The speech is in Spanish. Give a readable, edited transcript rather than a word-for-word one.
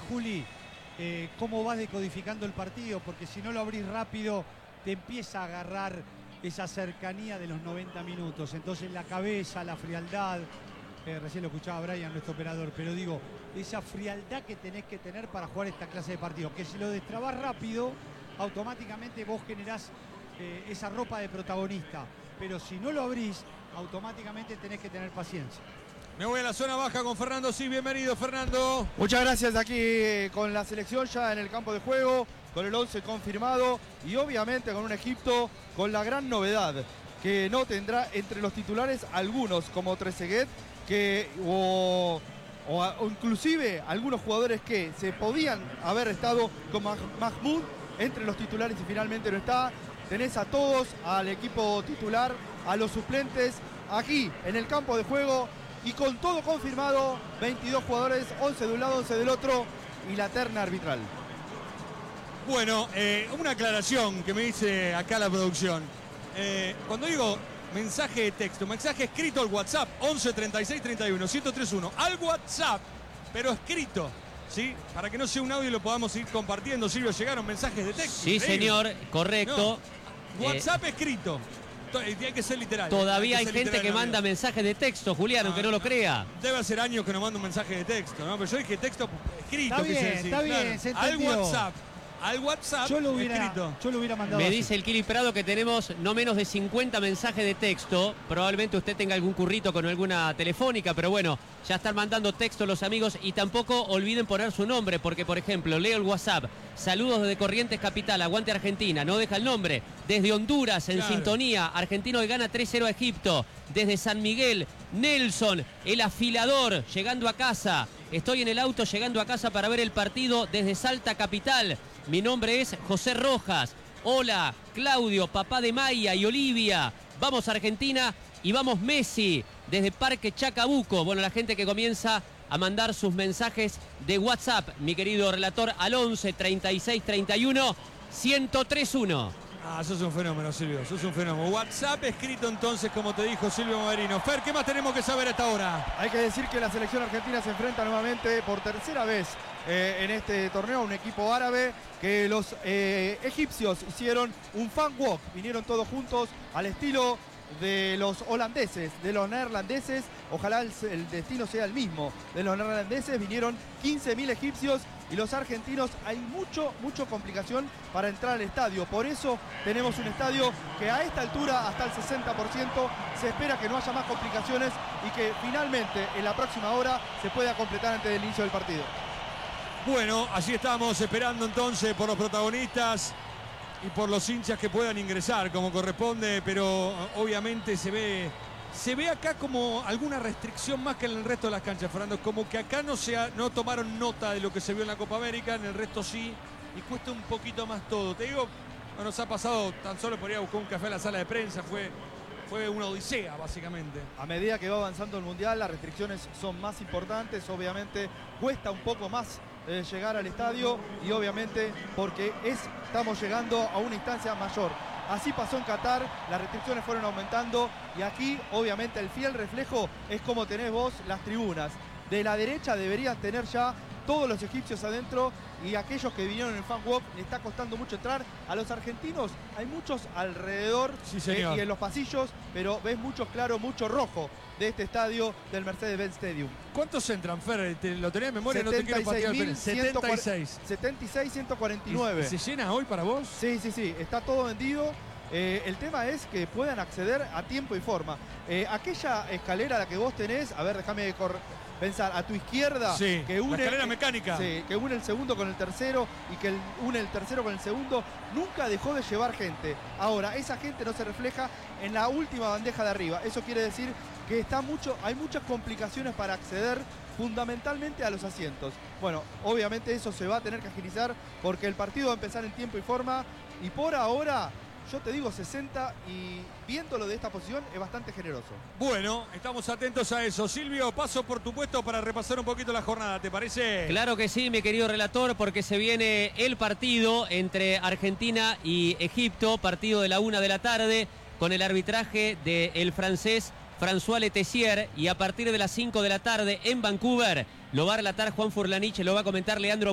Juli, cómo vas decodificando el partido, porque si no lo abrís rápido, te empieza a agarrar esa cercanía de los 90 minutos. Entonces la cabeza, la frialdad, recién lo escuchaba Brian, nuestro operador, pero digo, esa frialdad que tenés que tener para jugar esta clase de partido, que si lo destrabás rápido, automáticamente vos generás esa ropa de protagonista, pero si no lo abrís, automáticamente tenés que tener paciencia. Me voy a la zona baja con Fernando, sí, bienvenido Fernando. Muchas gracias, aquí con la selección ya en el campo de juego, con el 11 confirmado y obviamente con un Egipto con la gran novedad que no tendrá entre los titulares algunos como Trezeguet o inclusive algunos jugadores que se podían haber estado como Mahmoud entre los titulares y finalmente no está. Tenés a todos, al equipo titular, a los suplentes, aquí en el campo de juego y con todo confirmado, 22 jugadores, 11 de un lado, 11 del otro y la terna arbitral. Bueno, una aclaración que me dice acá la producción. Cuando digo mensaje de texto, mensaje escrito al WhatsApp, 11 36 31 1031, al WhatsApp, pero escrito, ¿sí? Para que no sea un audio y lo podamos ir compartiendo. Silvio, llegaron mensajes de texto. Sí, señor, correcto. No, WhatsApp escrito. Hay que ser literal. Todavía hay gente que manda mensajes de texto, Julián, aunque no lo crea. Debe hacer años que no manda un mensaje de texto, ¿no? Pero yo dije texto escrito. Está bien, se entendió. Al WhatsApp yo lo hubiera mandado. Me así. dice el Kili Prado que tenemos no menos de 50 mensajes de texto. Probablemente usted tenga algún currito con alguna telefónica, pero bueno, ya están mandando texto los amigos y tampoco olviden poner su nombre, porque por ejemplo, leo el WhatsApp. Saludos desde Corrientes Capital, aguante Argentina, no deja el nombre. Desde Honduras, en sintonía, argentino que gana 3-0 a Egipto. Desde San Miguel, Nelson, el afilador, llegando a casa. Estoy en el auto llegando a casa para ver el partido desde Salta Capital. Mi nombre es José Rojas. Hola, Claudio, papá de Maya y Olivia. Vamos Argentina y vamos Messi desde Parque Chacabuco. Bueno, la gente que comienza a mandar sus mensajes de WhatsApp, mi querido relator, al 11 36 31 1031. Ah, sos un fenómeno, Silvio, sos un fenómeno. WhatsApp escrito entonces, como te dijo Silvio Maverino. Fer, ¿qué más tenemos que saber a esta hora? Hay que decir que la selección argentina se enfrenta nuevamente por tercera vez en este torneo a un equipo árabe, que los egipcios hicieron un fan walk, vinieron todos juntos al estilo de los holandeses, de los neerlandeses. Ojalá el destino sea el mismo de los neerlandeses. Vinieron 15.000 egipcios y los argentinos hay mucha complicación para entrar al estadio. Por eso tenemos un estadio que a esta altura, hasta el 60%, se espera que no haya más complicaciones y que finalmente en la próxima hora se pueda completar antes del inicio del partido. Bueno, allí estamos esperando entonces por los protagonistas y por los hinchas que puedan ingresar como corresponde, pero obviamente se ve acá como alguna restricción más que en el resto de las canchas, Fernando, como que acá no tomaron nota de lo que se vio en la Copa América, en el resto sí, y cuesta un poquito más todo. Te digo, no nos ha pasado tan solo por ir a buscar un café a la sala de prensa, fue una odisea básicamente. A medida que va avanzando el Mundial, las restricciones son más importantes, obviamente cuesta un poco más llegar al estadio y obviamente porque estamos llegando a una instancia mayor. Así pasó en Qatar, las restricciones fueron aumentando y aquí obviamente el fiel reflejo es como tenés vos las tribunas. De la derecha deberían tener ya todos los egipcios adentro y aquellos que vinieron en el fan walk le está costando mucho entrar. A los argentinos hay muchos alrededor y en los pasillos, pero ves mucho claro, mucho rojo de este estadio del Mercedes-Benz Stadium. ¿Cuántos entran, Fer? ¿Lo tenés en memoria? No te quiero patear el pelo. 76. 76.149. ¿Se llena hoy para vos? Sí, está todo vendido. El tema es que puedan acceder a tiempo y forma. Aquella escalera a la que vos tenés, a ver, déjame pensar, a tu izquierda, que une, la escalera mecánica. Sí, que une el segundo con el tercero y que une el tercero con el segundo, nunca dejó de llevar gente. Ahora, esa gente no se refleja en la última bandeja de arriba. Eso quiere decir que hay muchas complicaciones para acceder fundamentalmente a los asientos. Bueno, obviamente eso se va a tener que agilizar porque el partido va a empezar en tiempo y forma y por ahora yo te digo 60 y viéndolo de esta posición es bastante generoso. Bueno, estamos atentos a eso. Silvio, paso por tu puesto para repasar un poquito la jornada, ¿te parece? Claro que sí, mi querido relator, porque se viene el partido entre Argentina y Egipto, partido de la 1 de la tarde, con el arbitraje del francés François Letessier, y a partir de las 5 de la tarde en Vancouver lo va a relatar Juan Furlanich, lo va a comentar Leandro